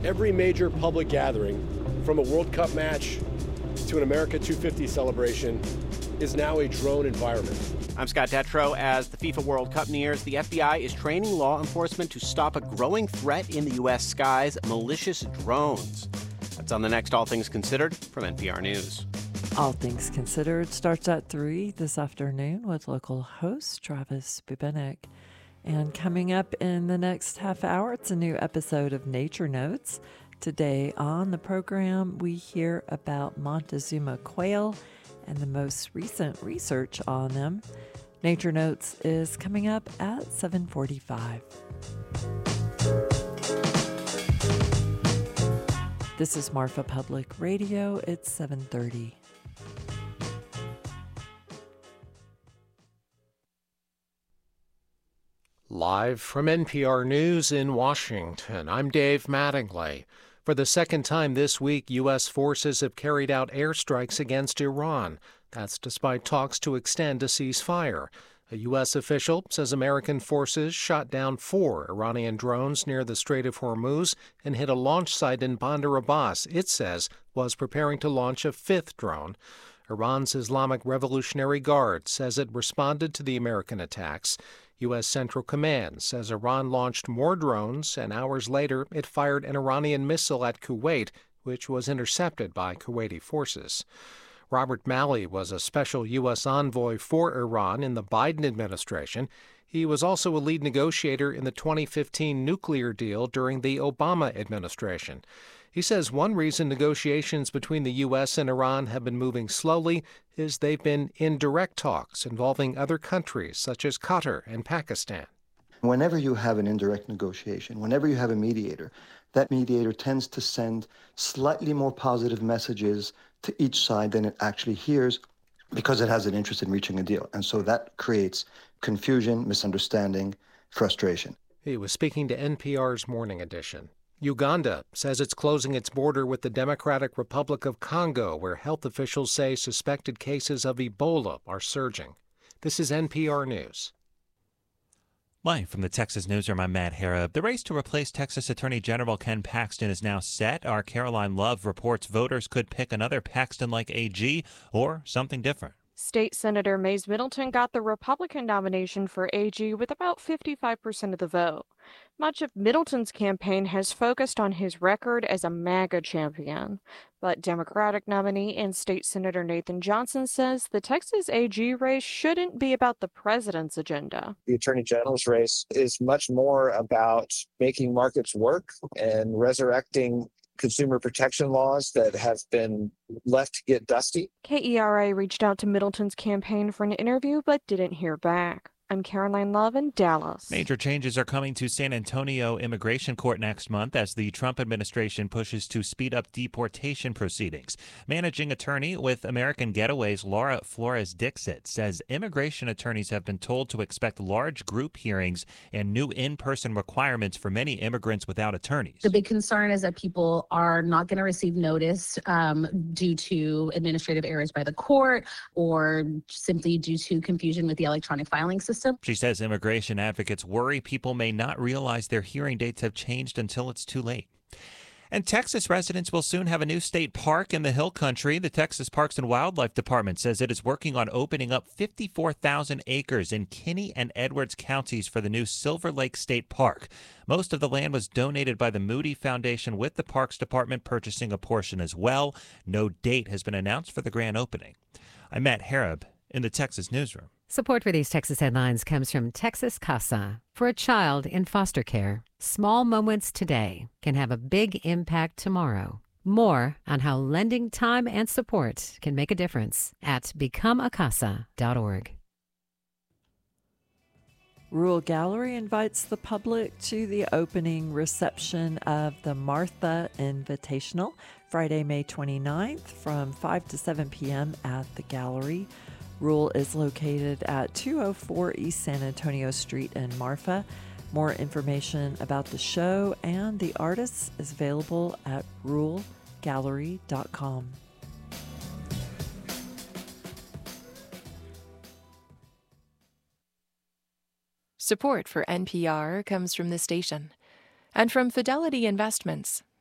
Every major public gathering, from a World Cup match to an America 250 celebration, is now a drone environment. I'm Scott Detrow. As the FIFA World Cup nears, the FBI is training law enforcement to stop a growing threat in the U.S. skies, malicious drones. That's on the next All Things Considered from NPR News. All Things Considered starts at 3 this afternoon with local host Travis Bubenik. And coming up in the next half hour, it's a new episode of Nature Notes. Today on the program, we hear about Montezuma quail and the most recent research on them. Nature Notes is coming up at 7:45. This is Marfa Public Radio. It's 7:30. Live from NPR News in Washington, I'm Dave Mattingly. For the second time this week, U.S. forces have carried out airstrikes against Iran. That's despite talks to extend a ceasefire. A U.S. official says American forces shot down 4 Iranian drones near the Strait of Hormuz and hit a launch site in Bandar Abbas it says was preparing to launch a 5th drone. Iran's Islamic Revolutionary Guard says it responded to the American attacks. U.S. Central Command says Iran launched more drones, and hours later it fired an Iranian missile at Kuwait, which was intercepted by Kuwaiti forces. Robert Malley was a special U.S. envoy for Iran in the Biden administration. He was also a lead negotiator in the 2015 nuclear deal during the Obama administration. He says one reason negotiations between the U.S. and Iran have been moving slowly is they've been in direct talks involving other countries such as Qatar and Pakistan. Whenever you have an indirect negotiation, whenever you have a mediator, that mediator tends to send slightly more positive messages to each side than it actually hears because it has an interest in reaching a deal. And so that creates confusion, misunderstanding, frustration. He was speaking to NPR's Morning Edition. Uganda says it's closing its border with the Democratic Republic of Congo, where health officials say suspected cases of Ebola are surging. This is NPR News. Live from the Texas Newsroom, I'm Matt Harrop. The race to replace Texas Attorney General Ken Paxton is now set. Our Caroline Love reports voters could pick another Paxton-like AG or something different. State Senator Mays Middleton got the Republican nomination for AG with about 55% of the vote. Much of Middleton's campaign has focused on his record as a MAGA champion. But Democratic nominee and State Senator Nathan Johnson says the Texas AG race shouldn't be about the president's agenda. The Attorney General's race is much more about making markets work and resurrecting consumer protection laws that have been left to get dusty. KERA reached out to Middleton's campaign for an interview but didn't hear back. I'm Caroline Love in Dallas. Major changes are coming to San Antonio Immigration Court next month as the Trump administration pushes to speed up deportation proceedings. Managing attorney with American Getaways, Laura Flores-Dixit, says immigration attorneys have been told to expect large group hearings and new in-person requirements for many immigrants without attorneys. The big concern is that people are not going to receive notice due to administrative errors by the court or simply due to confusion with the electronic filing system. She says immigration advocates worry people may not realize their hearing dates have changed until it's too late. And Texas residents will soon have a new state park in the Hill Country. The Texas Parks and Wildlife Department says it is working on opening up 54,000 acres in Kinney and Edwards counties for the new Silver Lake State Park. Most of the land was donated by the Moody Foundation, with the Parks Department purchasing a portion as well. No date has been announced for the grand opening. I'm Matt Harrop in the Texas Newsroom. Support for these Texas headlines comes from Texas Casa. For a child in foster care, small moments today can have a big impact tomorrow. More on how lending time and support can make a difference at becomeacasa.org. Rural Gallery invites the public to the opening reception of the Martha Invitational, Friday, May 29th from 5 to 7 p.m. at the gallery. Rural is located at 204 East San Antonio Street in Marfa. More information about the show and the artists is available at ruralgallery.com. Support for NPR comes from this station and from Fidelity Investments.